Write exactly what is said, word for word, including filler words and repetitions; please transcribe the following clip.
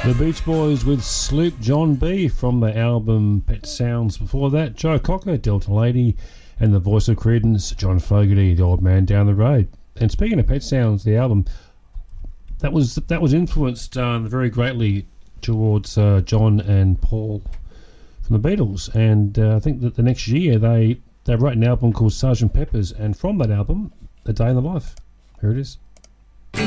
The Beach Boys with Sloop John B from the album Pet Sounds. Before that, Joe Cocker, Delta Lady, and the voice of Creedence, John Fogerty, The Old Man Down the Road. And speaking of Pet Sounds, the album that was that was influenced uh, very greatly towards uh, John and Paul from the Beatles. And uh, I think that the next year they they wrote an album called Sergeant Pepper's, and from that album, A Day in the Life. Here it is.